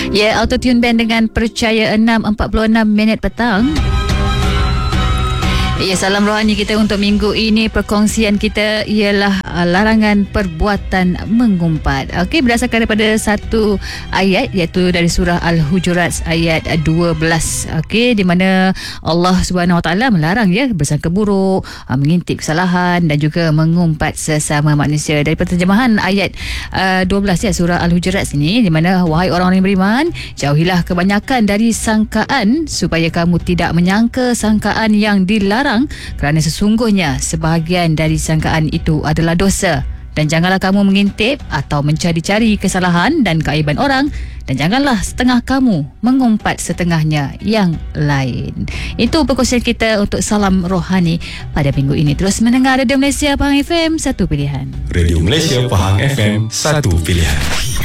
Ya, Autotune Band dengan Percaya 6.46 minit petang. Ya, salam rohani kita untuk minggu ini. Perkongsian kita ialah larangan perbuatan mengumpat. Okey, berdasarkan daripada satu ayat, iaitu dari surah Al-Hujurat ayat 12. Okey, di mana Allah Subhanahu Wa Taala melarang ya bersangka buruk, mengintip kesalahan dan juga mengumpat sesama manusia. Daripada terjemahan ayat 12 ya surah Al-Hujurat sini, di mana wahai orang-orang yang beriman, jauhilah kebanyakan dari sangkaan supaya kamu tidak menyangka sangkaan yang dilarang, kerana sesungguhnya sebahagian dari sangkaan itu adalah dosa. Dan janganlah kamu mengintip atau mencari-cari kesalahan dan keaiban orang, dan janganlah setengah kamu mengumpat setengahnya yang lain. Itu perkongsian kita untuk salam rohani pada minggu ini. Terus mendengar Radio Malaysia Pahang FM, satu pilihan. Radio Malaysia Pahang FM, satu pilihan.